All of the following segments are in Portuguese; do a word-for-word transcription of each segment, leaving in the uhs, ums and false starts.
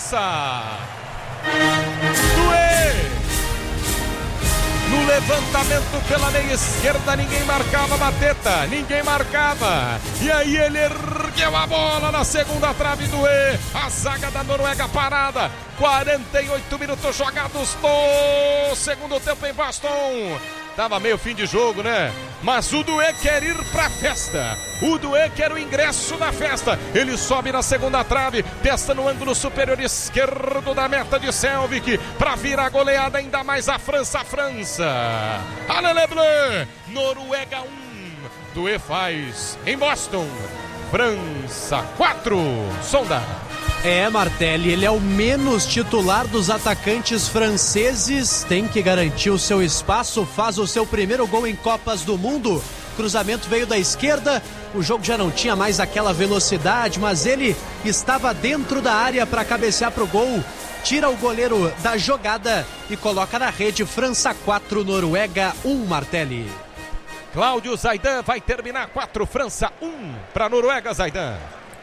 França. Doué. No levantamento pela meia esquerda, ninguém marcava Mateta, ninguém marcava. E aí ele ergueu a bola na segunda trave do E. A zaga da Noruega parada. quarenta e oito minutos jogados no segundo tempo em Boston. Tava meio fim de jogo, né? Mas o Doué quer ir pra festa. O Doué quer o ingresso na festa. Ele sobe na segunda trave, testa no ângulo superior esquerdo da meta de Selvik pra virar a goleada ainda mais a França. A França. Allez Bleu. Noruega um. Doué faz em Boston. França quatro. Sonda. É, Martelli, ele é o menos titular dos atacantes franceses, tem que garantir o seu espaço, faz o seu primeiro gol em Copas do Mundo, cruzamento veio da esquerda, o jogo já não tinha mais aquela velocidade, mas ele estava dentro da área para cabecear para o gol, tira o goleiro da jogada e coloca na rede. França quatro, Noruega um, Martelli. Cláudio Zaidan vai terminar quatro, França um para Noruega. Zaidan.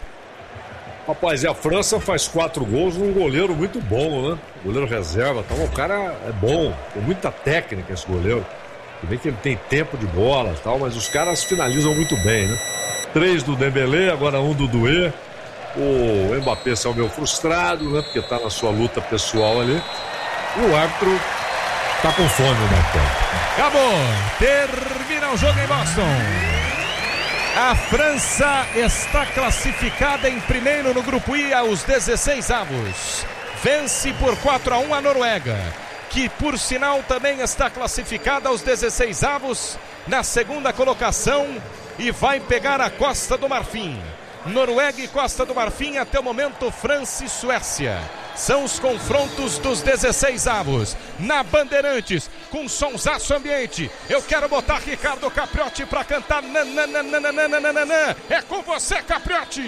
Rapaz, e a França faz quatro gols num goleiro muito bom, né? Goleiro reserva, então o cara é bom, tem muita técnica esse goleiro. Vê que ele tem tempo de bola e tal, mas os caras finalizam muito bem, né? Três do Dembélé, agora um do Doué. O Mbappé saiu meio frustrado, né? Porque tá na sua luta pessoal ali. E o árbitro tá com fome, né? Acabou, termina o jogo em Boston. A França está classificada em primeiro no grupo I aos dezesseis avos. Vence por quatro a um a Noruega, que por sinal também está classificada aos dezesseis avos na segunda colocação e vai pegar a Costa do Marfim. Noruega e Costa do Marfim, até o momento França e Suécia. São os confrontos dos dezesseis avos. Na Bandeirantes, com sonsaço ambiente. Eu quero botar Ricardo Capriotti pra cantar. Nananana. É com você, Capriotti.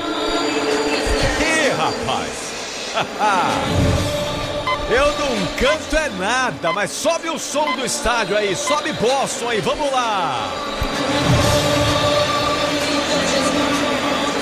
Ih, rapaz. Eu não canto é nada, mas sobe o som do estádio aí. Sobe Boston aí, vamos lá.